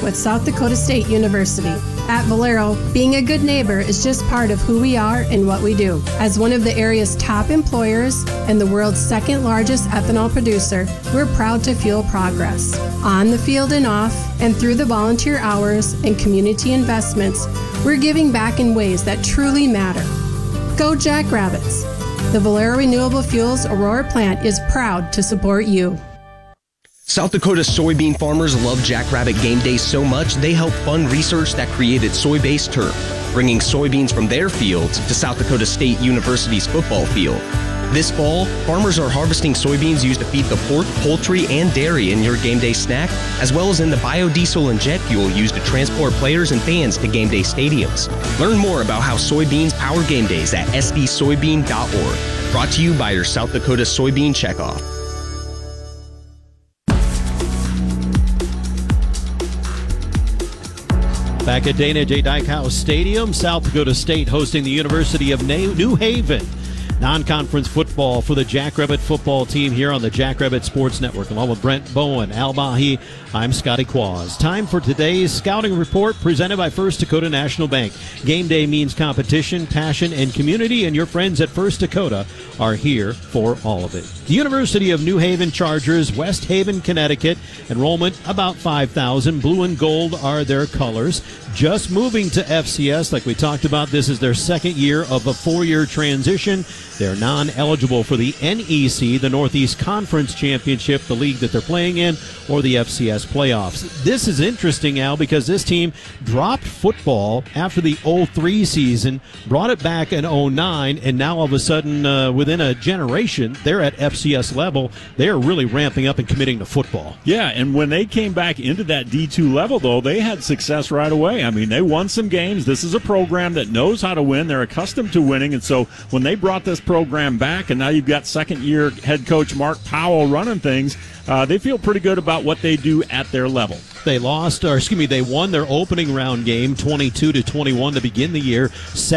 with South Dakota State University. At Valero, being a good neighbor is just part of who we are and what we do. As one of the area's top employers and the world's second largest ethanol producer, we're proud to fuel progress. On the field and off, and through the volunteer hours and community investments, we're giving back in ways that truly matter. Go Jackrabbits! The Valero Renewable Fuels Aurora plant is proud to support you. South Dakota soybean farmers love Jackrabbit Game Day so much, they helped fund research that created soy-based turf, bringing soybeans from their fields to South Dakota State University's football field. This fall, farmers are harvesting soybeans used to feed the pork, poultry, and dairy in your game day snack, as well as in the biodiesel and jet fuel used to transport players and fans to game day stadiums. Learn more about how soybeans power game days at sdsoybean.org. Brought to you by your South Dakota Soybean Checkoff. Back at Dana J. Dykhouse Stadium, South Dakota State hosting the University of New Haven. Non-conference football for the Jackrabbit football team here on the Jackrabbit Sports Network. Along with Brent Bowen, Al Bahi, I'm Scotty Quaz. Time for today's scouting report presented by First Dakota National Bank. Game day means competition, passion, and community, and your friends at First Dakota are here for all of it. The University of New Haven Chargers, West Haven, Connecticut. Enrollment about 5,000. Blue and gold are their colors. Just moving to FCS, like we talked about, this is their second year of a 4-year transition. They're non-eligible for the NEC, the Northeast Conference Championship, the league that they're playing in, or the FCS playoffs. This is interesting, Al, because this team dropped football after the 03 season, brought it back in 09, and now all of a sudden, within a generation, they're at FCS level. They're really ramping up and committing to football. Yeah, and when they came back into that D2 level, though, they had success right away. I mean, they won some games. This is a program that knows how to win. They're accustomed to winning, and so when they brought this program back, and now you've got second-year head coach Mark Powell running things, they feel pretty good about what they do at their level. They won their opening round game 22-21 to begin the year.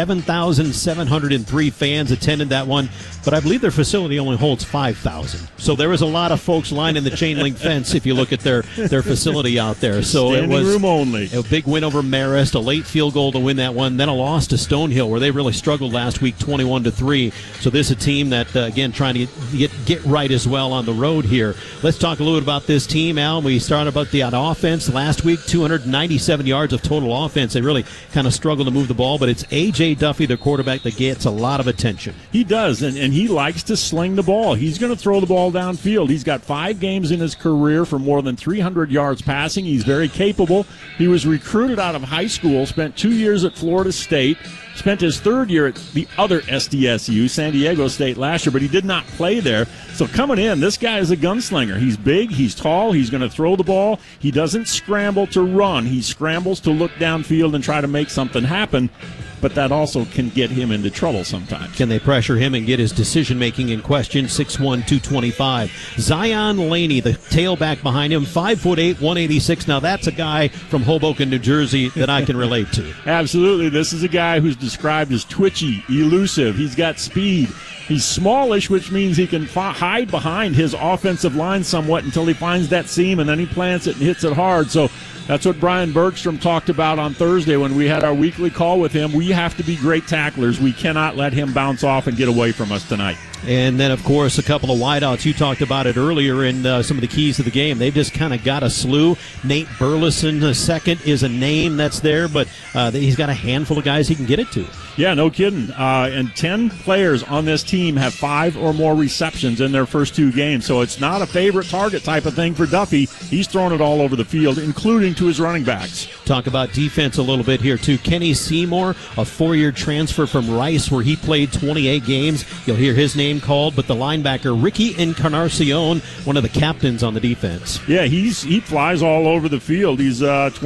7,703 fans attended that one, but I believe their facility only holds 5,000. So there was a lot of folks lining the chain link fence if you look at their facility out there. So standing it was room only. A big win over Marist, a late field goal to win that one, then a loss to Stonehill where they really struggled last week 21-3. So this is a team that, again, trying to get right as well on the road here. Let's talk a little bit about this team, Al. We started about the offense. Last week, 297 yards of total offense. They really kind of struggled to move the ball, but it's A.J. Duffy, the quarterback, that gets a lot of attention. He does, and he likes to sling the ball. He's going to throw the ball downfield. He's got 5 games in his career for more than 300 yards passing. He's very capable. He was recruited out of high school, spent 2 years at Florida State, spent his 3rd year at the other SDSU, San Diego State, last year, but he did not play there. So coming in, this guy is a gunslinger. He's big, he's tall, he's going to throw the ball. He doesn't scramble to run. He scrambles to look downfield and try to make something happen, but that also can get him into trouble sometimes. Can they pressure him and get his decision-making in question? 6'1", 225. Zion Laney, the tailback behind him, 5'8", 186. Now that's a guy from Hoboken, New Jersey that I can relate to. Absolutely. This is a guy who's described as twitchy, elusive. He's got speed. He's smallish, which means he can hide behind his offensive line somewhat until he finds that seam, and then he plants it and hits it hard. So that's what Brian Bergstrom talked about on Thursday when we had our weekly call with him. We have to be great tacklers. We cannot let him bounce off and get away from us tonight. And then, of course, a couple of wideouts. You talked about it earlier in some of the keys to the game. They've just kind of got a slew. Nate Burleson, the second, is a name that's there, but he's got a handful of guys he can get it to. Yeah, no kidding. And 10 players on this team have 5 or more receptions in their first 2 games. So it's not a favorite target type of thing for Duffy. He's throwing it all over the field, including to his running backs. Talk about defense a little bit here, too. Kenny Seymour, a 4-year transfer from Rice where he played 28 games. You'll hear his name called, but the linebacker, Ricky Encarnacion, one of the captains on the defense. Yeah, he flies all over the field. He's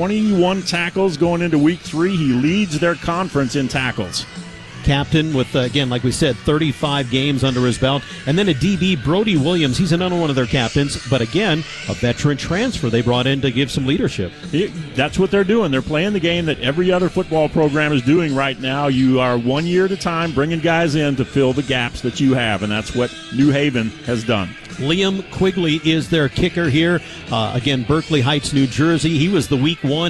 21 tackles going into week 3. He leads their conference in tackles. Captain with, again, like we said, 35 games under his belt. And then a DB, Brody Williams. He's another one of their captains. But again, a veteran transfer they brought in to give some leadership. That's what they're doing. They're playing the game that every other football program is doing right now. You are 1 year at a time bringing guys in to fill the gaps that you have. And that's what New Haven has done. Liam Quigley is their kicker here. Again, Berkeley Heights, New Jersey. He was the Week 1